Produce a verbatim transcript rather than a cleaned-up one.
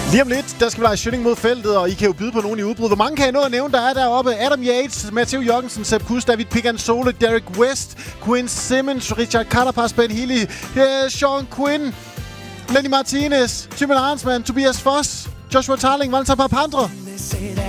Lige om lidt, der skal vi lege Schønning mod feltet, og I kan jo byde på nogen i udbrud. Hvor mange kan I nå at nævne, der er deroppe? Adam Yates, Matteo Jørgensen, Sepp Kuss, David Picansole, Derek West, Quinn Simmons, Richard Carapaz, Ben Healy, uh, Sean Quinn, Lenny Martinez, Thymen Arnsmann, Tobias Foss, Joshua Tarling, Valentin Papandre.